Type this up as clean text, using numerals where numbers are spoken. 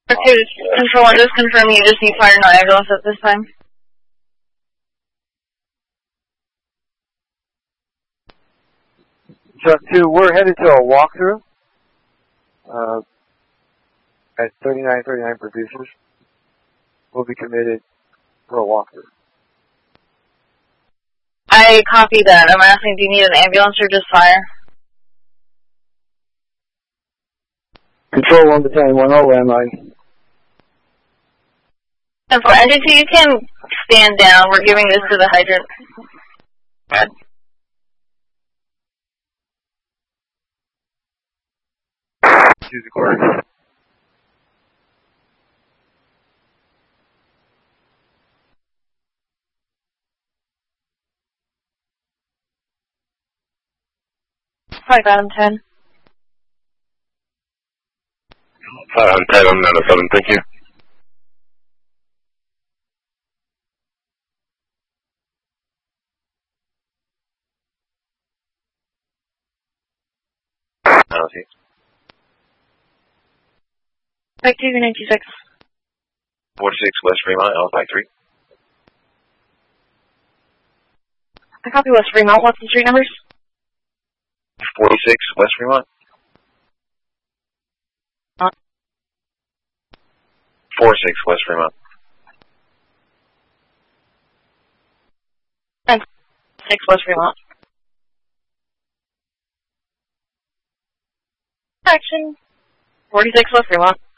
Okay, Control 1, just confirm you just need fire and ambulance at this time. Chuck 2, we're headed to a walkthrough at 3939 Producers. We'll be committed for a walkthrough. I copy that. I'm asking, do you need an ambulance or just fire? Control 1 Battalion 1, oh, landline. And for Engine 2, you can stand down. We're giving this to the hydrant. Bad. Choose the coordinates. Five out of 10. 5 out of 10, I'm 9 of 7, thank you. Penalty. Back to 96. 46 West Fremont, L53. I copy West Fremont. What's the street numbers? 46 West Fremont. 46 West Fremont. And 6 West Fremont. Action. 46 West Fremont.